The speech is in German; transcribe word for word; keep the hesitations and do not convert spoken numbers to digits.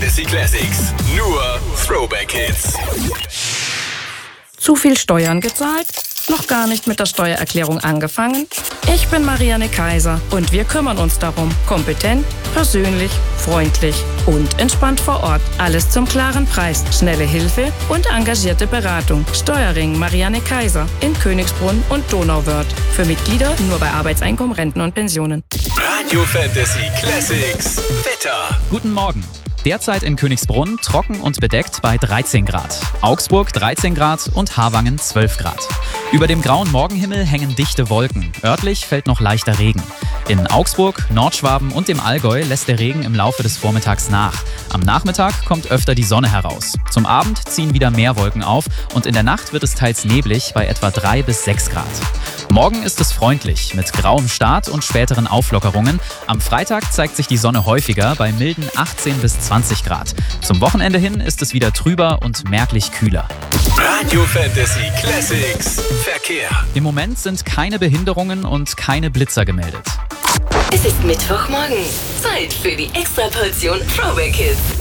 Fantasy Classics. Nur Throwback Hits. Zu viel Steuern gezahlt? Noch gar nicht mit der Steuererklärung angefangen? Ich bin Marianne Kaiser und wir kümmern uns darum. Kompetent, persönlich, freundlich und entspannt vor Ort. Alles zum klaren Preis, schnelle Hilfe und engagierte Beratung. Steuerring Marianne Kaiser in Königsbrunn und Donauwörth. Für Mitglieder nur bei Arbeitseinkommen, Renten und Pensionen. Radio Fantasy Classics. Wetter. Guten Morgen. Derzeit in Königsbrunn trocken und bedeckt bei dreizehn Grad. Augsburg dreizehn Grad und Harwangen zwölf Grad. Über dem grauen Morgenhimmel hängen dichte Wolken. Örtlich fällt noch leichter Regen. In Augsburg, Nordschwaben und dem Allgäu lässt der Regen im Laufe des Vormittags nach. Am Nachmittag kommt öfter die Sonne heraus. Zum Abend ziehen wieder mehr Wolken auf und in der Nacht wird es teils neblig bei etwa drei bis sechs Grad. Morgen ist es freundlich mit grauem Start und späteren Auflockerungen. Am Freitag zeigt sich die Sonne häufiger bei milden achtzehn bis zwanzig Grad. Zum Wochenende hin ist es wieder trüber und merklich kühler. Radio Fantasy Classics. Verkehr. Im Moment sind keine Behinderungen und keine Blitzer gemeldet. Es ist Mittwochmorgen. Zeit für die Extraportion Throwback Hits.